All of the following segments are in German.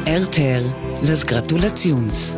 RTL, las gratulaziuns.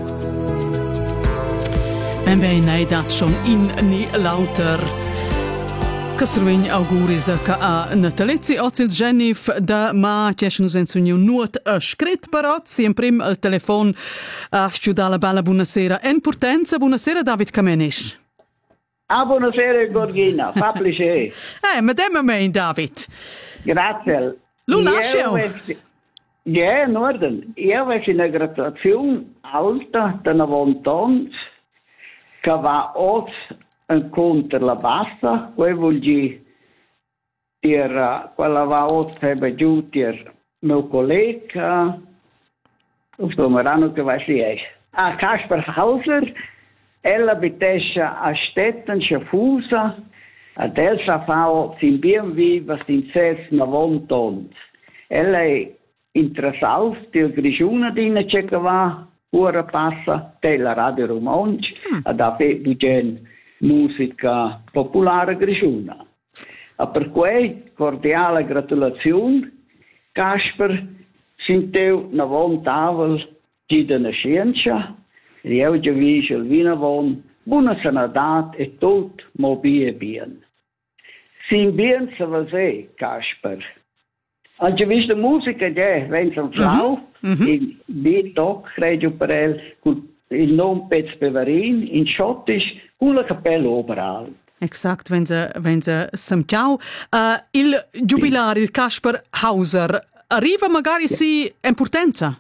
Ben, hai dat schon in ni lauter Castruign auguris ca a Natalizzi ozil Genif da ma tieschen us ensugniu nuot a scrit parat sim prim al telefon a studiala bella buonasera en Portenza. Buonasera David Kamenisch. Buonasera Gorgina, fa piacere. Ma demma me David. Grazie. Lu lascio. Ja, in orde. Io avevo una gratulazione alta da 90 anni che va oggi incontro la bassa, poi vuol dire quella va oggi che giù il mio collega, insomma, che va si è. A Kasper Hauser, ella bitescia a Stetten, Schaffhausen, ad Elsa fa oggi in bien viva, in 90 anni. Ella è interessant, die Grigiuna dina che va ora passa della Radio Romansch ad ave bugen musica popolare Grigiuna. A per quei cordiale gratulazione Kasper sinteu 90 avel di de nascenza e eu già viso il vino von buona sanadat e tot mo bien. Sin bien se va se Kasper. Als je wist de musica è Vincent Flau, in B-Doc, Radio Perel, il nome Pez Beverin, in Schottisch, con la cappella Oberal. Exact, wenn sie samtiau. Il jubilar, il Kasper Hauser, arriva magari si importanza?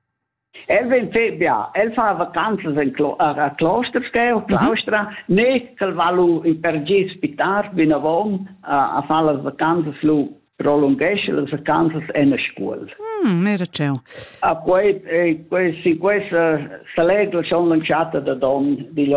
El fa vacanze a Klosterskeo, Claustra, ne che valu in Pergi spitar, binavon, a fa le vacanze lu prolungesce le vacanze in scuola. Mera ciao. Poi questa se legge sono lanciata da don di